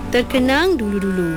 Terkenang dulu-dulu.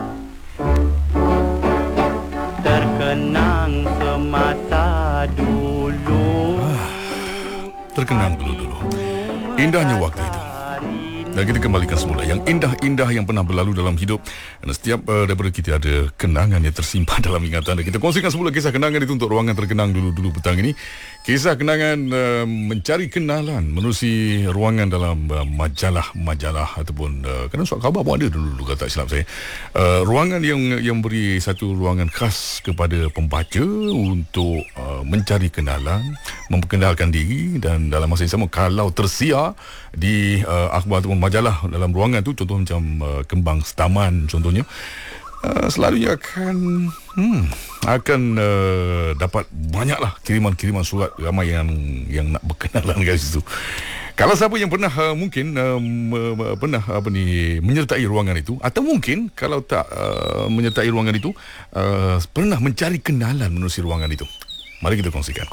Terkenang semasa dulu. Terkenang dulu-dulu. Indahnya waktu itu. Dan kita kembalikan semula yang indah-indah yang pernah berlalu dalam hidup. Dan setiap daripada kita ada kenangan yang tersimpan dalam ingatan. Dan kita kongsikan semula kisah kenangan itu untuk ruangan terkenang dulu-dulu petang ini. Kisah kenangan mencari kenalan menerusi ruangan dalam majalah-majalah ataupun kadang surat khabar pun ada dulu kalau tak silap saya. Ruangan yang beri satu ruangan khas kepada pembaca untuk mencari kenalan, memperkenalkan diri, dan dalam masa yang sama kalau tersiar di akhbar ataupun majalah dalam ruangan tu, contoh macam Kembang Setaman contohnya, selalunya akan dapat banyaklah kiriman-kiriman surat ramai yang nak berkenalan kat situ. Kalau siapa yang pernah mungkin pernah menyertai ruangan itu, atau mungkin kalau tak menyertai ruangan itu, pernah mencari kenalan menerusi ruangan itu, mari kita kongsikan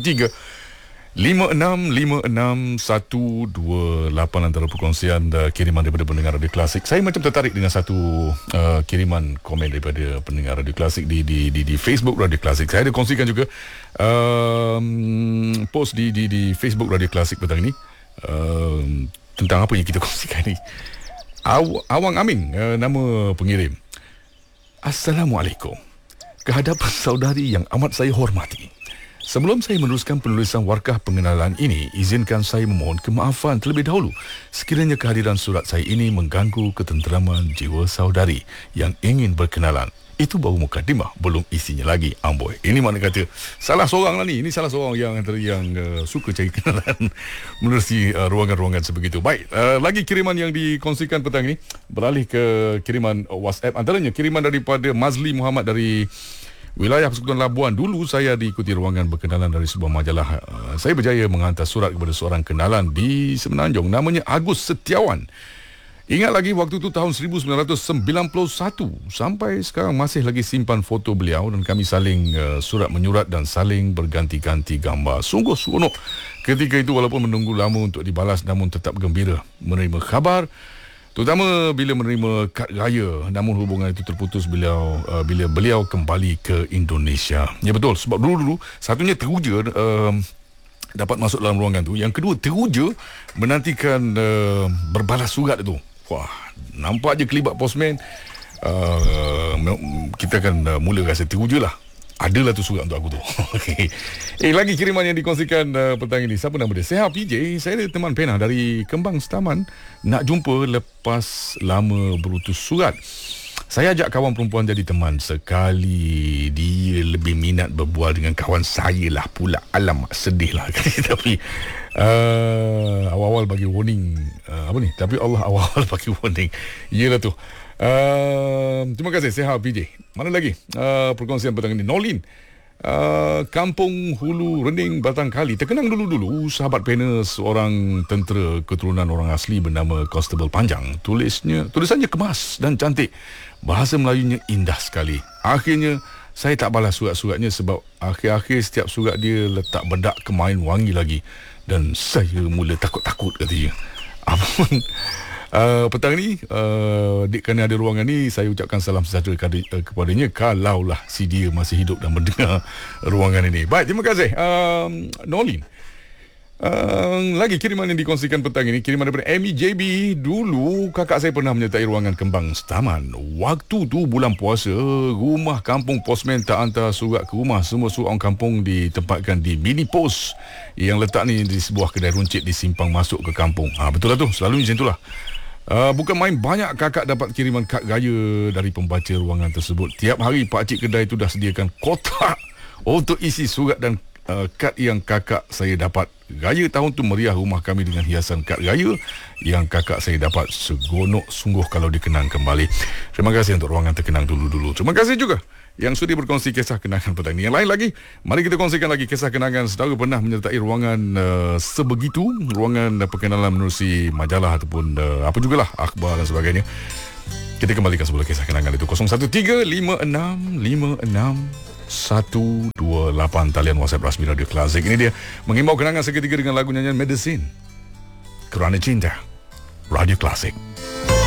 013-5656-128 antara perkongsian kiriman daripada pendengar Radio Klasik. Saya macam tertarik dengan satu kiriman komen daripada pendengar Radio Klasik di Facebook Radio Klasik. Saya ada kongsikan juga post di Facebook Radio Klasik petang ini tentang apa yang kita kongsikan ni. Awang Amin nama pengirim. Assalamualaikum. Kehadapan saudari yang amat saya hormati, sebelum saya meneruskan penulisan warkah pengenalan ini, izinkan saya memohon kemaafan terlebih dahulu sekiranya kehadiran surat saya ini mengganggu ketenteraman jiwa saudari yang ingin berkenalan. Itu baru mukadimah, belum isinya lagi. Amboi, ini mana kata salah seorang lah ni. Ini salah seorang yang antara yang suka cari kenalan menerusi ruangan-ruangan sebegitu. Baik, lagi kiriman yang dikongsikan petang ini. Beralih ke kiriman WhatsApp. Antaranya kiriman daripada Mazli Muhammad dari wilayah Persekutuan Labuan. Dulu saya diikuti ruangan berkenalan dari sebuah majalah. Saya berjaya menghantar surat kepada seorang kenalan di Semenanjung. Namanya Agus Setiawan. Ingat lagi waktu itu tahun 1991. Sampai sekarang masih lagi simpan foto beliau dan kami saling surat menyurat dan saling berganti-ganti gambar. Sungguh seronok ketika itu, walaupun menunggu lama untuk dibalas, namun tetap gembira menerima khabar, terutama bila menerima kad raya. Namun hubungan itu terputus bila beliau kembali ke Indonesia. Ya betul, sebab dulu satunya teruja dapat masuk dalam ruangan tu. Yang kedua, teruja menantikan berbalas surat itu. Wah, nampak je kelibat postman, kita kan mula rasa teruja lah. Adalah tu surat untuk aku tu. Okay. Lagi kiriman yang dikongsikan petang ini. Siapa nama dia? Seha PJ. Saya ada teman pena dari Kembang Setaman. Nak jumpa lepas lama berutus surat. Saya ajak kawan perempuan jadi teman. Sekali dia lebih minat berbual dengan kawan saya lah pula. Alamak, sedih lah. Tapi awal-awal bagi warning. Tapi Allah awal-awal bagi warning. Yelah tu. Terima kasih Seha PJ. Mana lagi perkongsian petang ini? Nolin, Kampung Hulu Rening Batang Kali. Terkenang dulu-dulu sahabat panel seorang tentera keturunan orang asli bernama Constable Panjang. Tulisannya kemas dan cantik. Bahasa Melayunya indah sekali. Akhirnya saya tak balas surat-suratnya sebab akhir-akhir setiap surat dia letak bedak kemain wangi lagi. Dan saya mula takut-takut katanya. Apapun petang ni, kerana ada ruangan ni, saya ucapkan salam sejahtera kepadanya kalaulah si dia masih hidup dan mendengar ruangan ini. Baik, terima kasih Nolin. Lagi kiriman yang dikongsikan petang ini, kiriman daripada Amy JB. Dulu kakak saya pernah menyertai ruangan Kembang Setaman. Waktu tu bulan puasa, rumah kampung postman tak hantar surat ke rumah. Semua surat orang kampung ditempatkan di mini post yang letak ni di sebuah kedai runcit di simpang masuk ke kampung. Betul lah tu, selalu macam itulah. Bukan main, banyak kakak dapat kiriman kad raya dari pembaca ruangan tersebut. Tiap hari pakcik kedai tu dah sediakan kotak untuk isi surat dan kad yang kakak saya dapat. Raya tahun tu meriah rumah kami dengan hiasan kad raya yang kakak saya dapat. Seronok sungguh kalau dikenang kembali. Terima kasih untuk ruangan terkenang dulu-dulu. Terima kasih juga yang sudi berkongsi kisah kenangan petang ini. Yang lain lagi, mari kita kongsikan lagi kisah kenangan saudara pernah menyertai ruangan sebegitu, ruangan perkenalan menerusi majalah ataupun apa jugalah, akhbar dan sebagainya. Kita kembalikan sebuah kisah kenangan itu. 013-5656-128 talian WhatsApp rasmi Radio Klasik. Ini dia mengimbau kenangan seketika dengan lagu nyanyian Medicine. Kerana Cinta, Radio Klasik.